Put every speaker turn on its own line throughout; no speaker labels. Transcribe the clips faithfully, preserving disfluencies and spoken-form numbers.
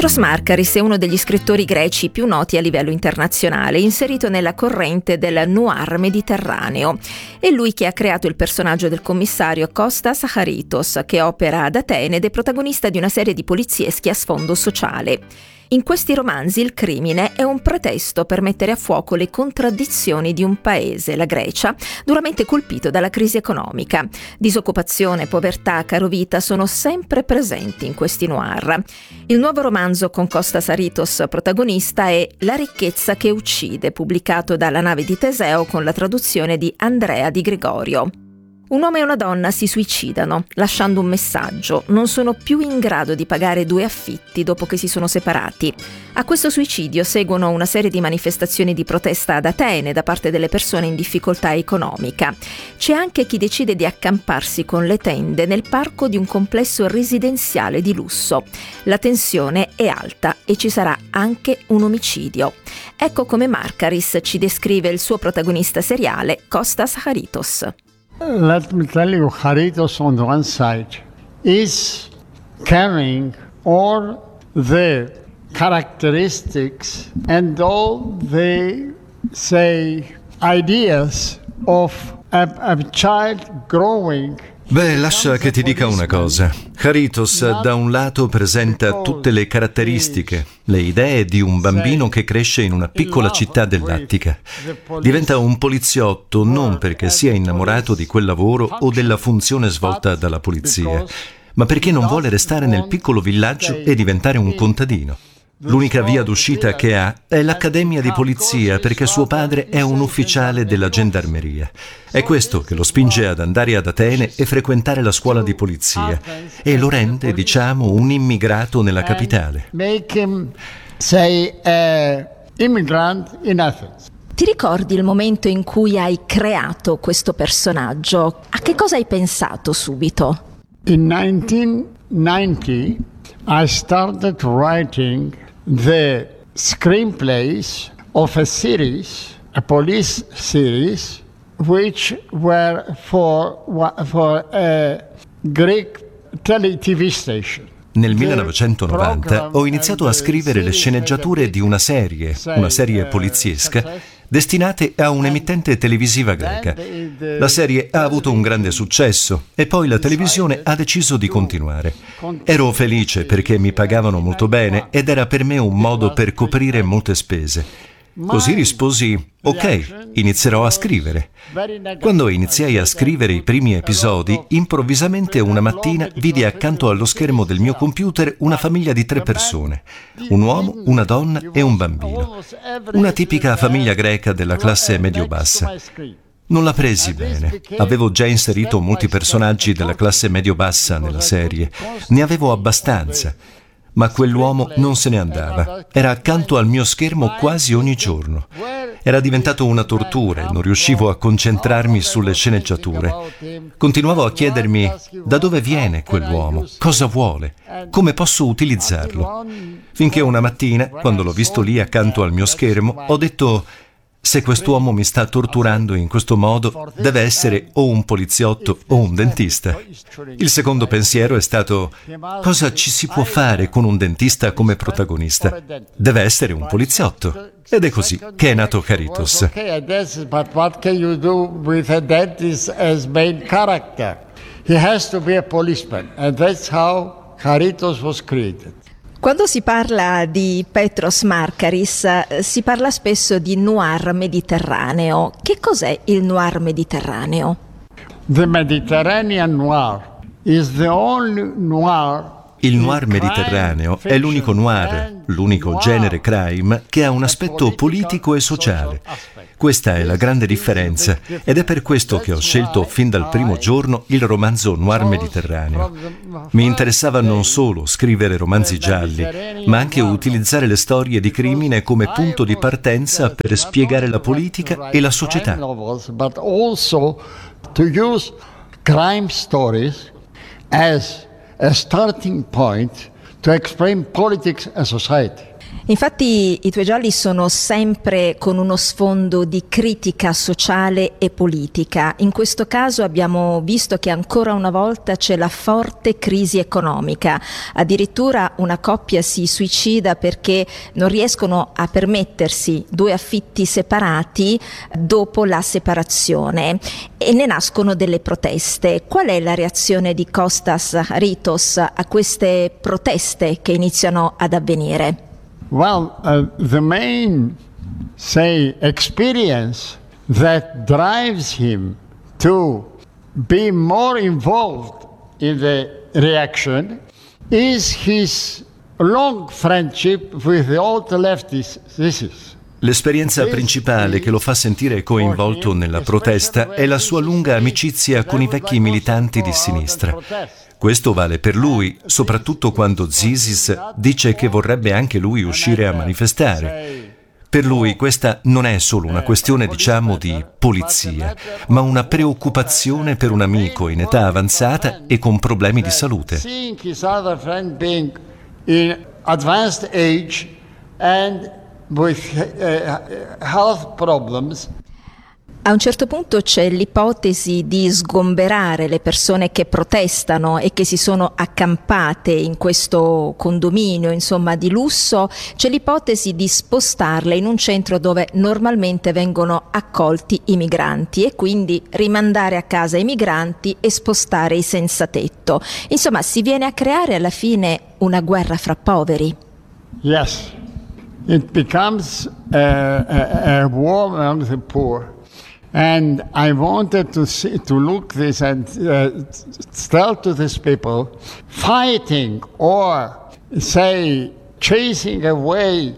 Petros Markaris è uno degli scrittori greci più noti a livello internazionale, inserito nella corrente del noir mediterraneo. È lui che ha creato il personaggio del commissario Kostas Charitos, che opera ad Atene ed è protagonista di una serie di polizieschi a sfondo sociale. In questi romanzi il crimine è un pretesto per mettere a fuoco le contraddizioni di un paese, la Grecia, duramente colpito dalla crisi economica. Disoccupazione, povertà, carovita sono sempre presenti in questi noir. Il nuovo romanzo con Kostas Charitos protagonista è La ricchezza che uccide, pubblicato dalla Nave di Teseo con la traduzione di Andrea Di Gregorio. Un uomo e una donna si suicidano, lasciando un messaggio. Non sono più in grado di pagare due affitti dopo che si sono separati. A questo suicidio seguono una serie di manifestazioni di protesta ad Atene da parte delle persone in difficoltà economica. C'è anche chi decide di accamparsi con le tende nel parco di un complesso residenziale di lusso. La tensione è alta e ci sarà anche un omicidio. Ecco come Markaris ci descrive il suo protagonista seriale, Kostas Charitos.
Let me tell you, Charitos on the one side is carrying all the characteristics and all the, say, ideas of a, a child growing.
Beh, lascia che ti dica una cosa. Charitos da un lato presenta tutte le caratteristiche, le idee di un bambino che cresce in una piccola città dell'Attica. Diventa un poliziotto non perché sia innamorato di quel lavoro o della funzione svolta dalla polizia, ma perché non vuole restare nel piccolo villaggio e diventare un contadino. L'unica via d'uscita che ha è l'accademia di polizia perché suo padre è un ufficiale della gendarmeria. È questo che lo spinge ad andare ad Atene e frequentare la scuola di polizia e lo rende, diciamo, un immigrato nella capitale.
Make him, say, an immigrant in Athens.
Ti ricordi il momento in cui hai creato questo personaggio? A che cosa hai pensato subito?
In nineteen ninety I started writing the screenplays of a series, a police series, which were for, for a Greek tele T V station.
Nel millenovecentonovanta ho iniziato a scrivere le sceneggiature di una serie, una serie poliziesca, destinate a un'emittente televisiva greca. La serie ha avuto un grande successo e poi la televisione ha deciso di continuare. Ero felice perché mi pagavano molto bene ed era per me un modo per coprire molte spese. Così risposi, ok, inizierò a scrivere. Quando iniziai a scrivere i primi episodi, improvvisamente una mattina vidi accanto allo schermo del mio computer una famiglia di tre persone, un uomo, una donna e un bambino. Una tipica famiglia greca della classe medio-bassa. Non la presi bene. Avevo già inserito molti personaggi della classe medio-bassa nella serie. Ne avevo abbastanza. Ma quell'uomo non se ne andava. Era accanto al mio schermo quasi ogni giorno. Era diventato una tortura e non riuscivo a concentrarmi sulle sceneggiature. Continuavo a chiedermi da dove viene quell'uomo, cosa vuole, come posso utilizzarlo. Finché una mattina, quando l'ho visto lì accanto al mio schermo, ho detto: se quest'uomo mi sta torturando in questo modo, deve essere o un poliziotto o un dentista. Il secondo pensiero è stato: cosa ci si può fare con un dentista come protagonista? Deve essere un poliziotto. Ed è così che è nato Charitos.
But what can you do with a dentist as main character? He has to be a policeman, and that's how Charitos was created.
Quando si parla di Petros Markaris, si parla spesso di noir mediterraneo. Che cos'è il noir mediterraneo?
The Mediterranean noir is the only noir.
Il noir mediterraneo è l'unico noir, l'unico genere crime che ha un aspetto politico e sociale. Questa è la grande differenza ed è per questo che ho scelto fin dal primo giorno il romanzo noir mediterraneo. Mi interessava non solo scrivere romanzi gialli, ma anche utilizzare le storie di crimine come punto di partenza per spiegare la politica e la società.
But also to use crime stories as a starting point to explain politics and society.
Infatti i tuoi gialli sono sempre con uno sfondo di critica sociale e politica. In questo caso abbiamo visto che ancora una volta c'è la forte crisi economica. Addirittura una coppia si suicida perché non riescono a permettersi due affitti separati dopo la separazione e ne nascono delle proteste. Qual è la reazione di Kostas Zacharitos a queste proteste che iniziano ad avvenire?
Well, uh, the main, say, experience that drives him to be more involved in the reaction is his long friendship with the old leftist. This is.
L'esperienza principale che lo fa sentire coinvolto nella protesta è la sua lunga amicizia con i vecchi militanti di sinistra. Questo vale per lui, soprattutto quando Zizis dice che vorrebbe anche lui uscire a manifestare. Per lui questa non è solo una questione, diciamo, di polizia, ma una preoccupazione per un amico in età avanzata e con problemi di salute.
Seeing his other friend being in advanced age and with uh, health problems.
A un certo punto c'è l'ipotesi di sgomberare le persone che protestano e che si sono accampate in questo condominio, insomma, di lusso. C'è l'ipotesi di spostarle in un centro dove normalmente vengono accolti i migranti e quindi rimandare a casa i migranti e spostare i senza tetto. Insomma, si viene a creare alla fine una guerra fra poveri.
Yes, it becomes a, a, a war among the poor. And I wanted to see, to look this and uh, tell to these people, fighting or say chasing away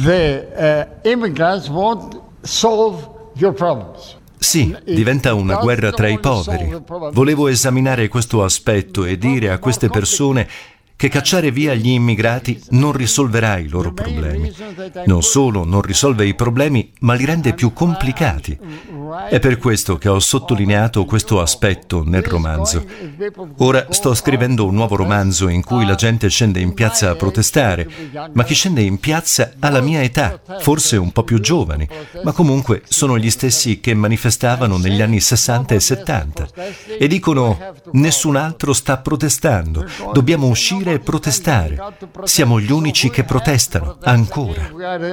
the uh, immigrants won't solve your problems.
Sì, diventa una guerra tra i poveri. Volevo esaminare questo aspetto e dire a queste persone che cacciare via gli immigrati non risolverà i loro problemi. Non solo non risolve i problemi, ma li rende più complicati. È per questo che ho sottolineato questo aspetto nel romanzo. Ora sto scrivendo un nuovo romanzo in cui la gente scende in piazza a protestare, ma chi scende in piazza ha la mia età, forse un po' più giovani, ma comunque sono gli stessi che manifestavano negli anni sessanta e settanta. E dicono: nessun altro sta protestando, dobbiamo uscire e protestare. Siamo gli unici che protestano, ancora.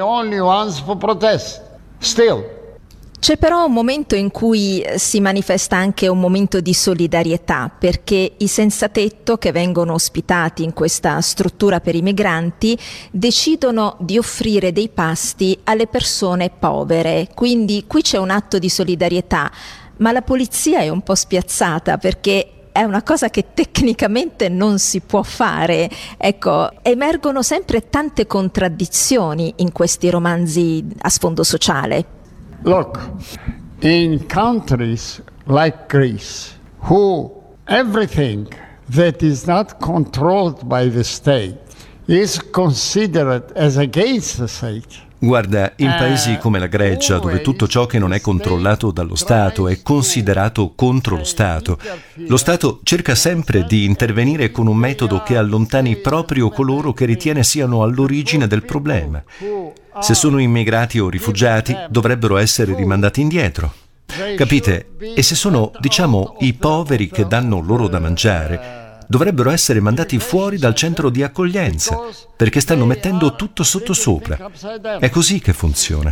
C'è però un momento in cui si manifesta anche un momento di solidarietà, perché i senzatetto che vengono ospitati in questa struttura per i migranti decidono di offrire dei pasti alle persone povere. Quindi qui c'è un atto di solidarietà, ma la polizia è un po' spiazzata perché è una cosa che tecnicamente non si può fare. Ecco, emergono sempre tante contraddizioni in questi romanzi a sfondo sociale.
Look, in countries like Greece, who everything that is not controlled by the state is considered as against the state.
Guarda, in paesi come la Grecia, dove tutto ciò che non è controllato dallo Stato è considerato contro lo Stato, lo Stato cerca sempre di intervenire con un metodo che allontani proprio coloro che ritiene siano all'origine del problema. Se sono immigrati o rifugiati, dovrebbero essere rimandati indietro. Capite? E se sono, diciamo, i poveri che danno loro da mangiare, dovrebbero essere mandati fuori dal centro di accoglienza, perché stanno mettendo tutto sottosopra. È così che funziona.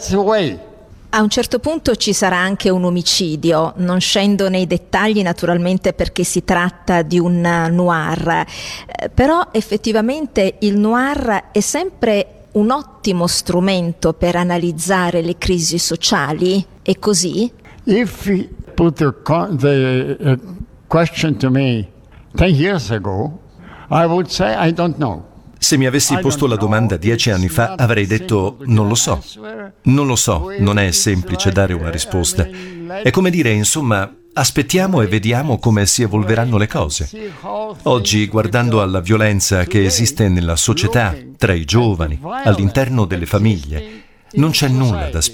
A un certo punto ci sarà anche un omicidio, non scendo nei dettagli naturalmente perché si tratta di un noir, eh, però effettivamente il noir è sempre un ottimo strumento per analizzare le crisi sociali, è così?
If you put the, the uh, question to me ten years ago, I would say I don't know.
Se mi avessi posto la domanda dieci anni fa, avrei detto non lo so. Non lo so, non è semplice dare una risposta. È come dire, insomma, aspettiamo e vediamo come si evolveranno le cose. Oggi, guardando alla violenza che esiste nella società, tra i giovani, all'interno delle famiglie, non c'è nulla da